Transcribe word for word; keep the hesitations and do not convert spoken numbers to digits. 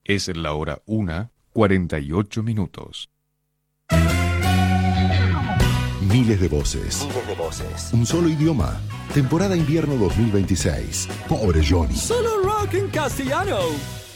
Es la hora una, cuarenta y ocho minutos. Miles de voces. Miles de voces. Un solo idioma. Temporada invierno dos mil veintiséis. Pobre Johnny. Solo rock en castellano.